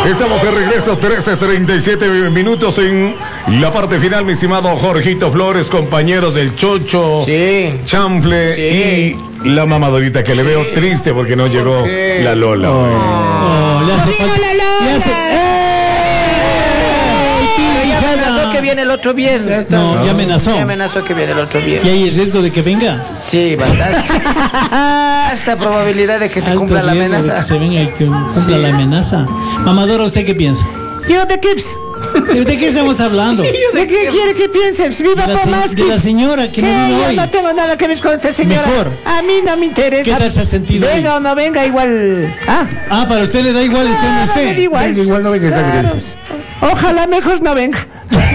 Estamos de regreso, 13:37 minutos en la parte final, mi estimado Jorgito Flores, compañeros del Chocho, Sí. Chanfle Sí. y la mamadorita que le veo triste porque no llegó la Lola. Le hace falta. Le hace. Ya amenazó que viene el otro viernes. No, ya amenazó. Ya amenazó que viene el otro ¿Y viernes. hay riesgo de que venga? Sí, bastante. Esta probabilidad de que se Alto cumpla la riesgo de amenaza. que se venga y que cumpla la amenaza. Mamadora, ¿usted qué piensa? ¿Yo de qué? ¿De qué estamos hablando? ¿De qué quiere que piense? Viva De Pomaski. la señora que no vino Yo hoy. no tengo nada que ver con esa señora. Mejor. A mí no me interesa. ¿Qué tal se ha sentido Venga hoy? o no venga, igual. Ah, para usted le da igual, esté o no Me da esté. igual. Venga, igual no venga esa Claro. Grecia. Ojalá mejor no venga.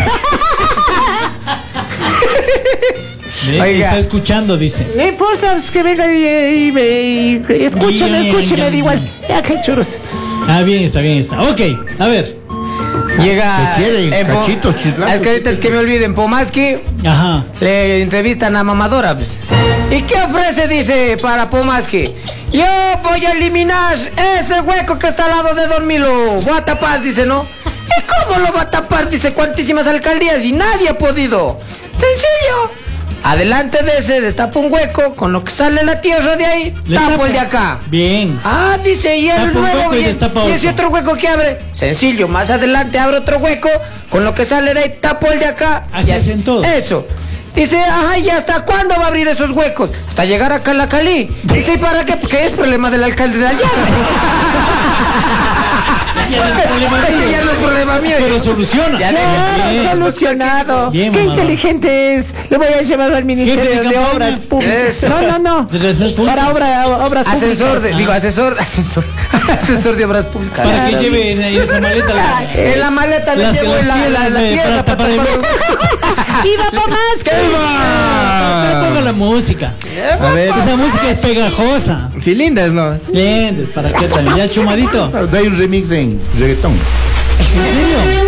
Ve, Oiga. está escuchando, dice. No importa pues, que venga y escúcheme, da igual. Ya que churros. Ah, bien está, bien está. Ok, a ver. Llega. ¿Qué quieren? en Cachitos, chislazos. Es que ahorita es que me olviden, Pomaski. Ajá. Le entrevistan a Mamadora, pues. ¿Y qué ofrece, dice, para Pomaski? Yo voy a eliminar ese hueco que está al lado de Don Milo. Voy a tapar, dice, ¿no? ¿Y cómo lo va a tapar? Dice, cuantísimas alcaldías y nadie ha podido. Sencillo. Adelante de ese destapa un hueco, con lo que sale la tierra de ahí, Le tapo tapa. el de acá. Bien. Ah, dice, y el Tapa un nuevo hueco y y destapa ese otro. otro hueco que abre. Sencillo, más adelante abre otro hueco, con lo que sale de ahí, tapo el de acá. Así y hacen todos. Eso. Dice, ajá, ¿y hasta cuándo va a abrir esos huecos? Hasta llegar acá a la Cali. Dice, ¿y para qué? Porque es problema del alcalde de allá. Ya no es problema Ese mío. ya no es problema mío. Pero soluciona. Ya Bien. Solucionado. Bien, Qué mamá. inteligente es. Le voy a llevar al Jefe Ministerio de de campaña. Obras Públicas. Eso. No. De relaciones públicas. Para obras Asesor de, públicas. digo, asesor de obras públicas. Para que lleve en esa maleta En la maleta le las llevo la piedras de tierra plata para el tapar hueco. ¡Viva Pomaski! Ponga la música. A ver. Esa música es pegajosa. Sí, lindas, ¿no? Bien, ¿para qué tal? Ya chumadito. Da un remix en reggaetón. ¿En serio?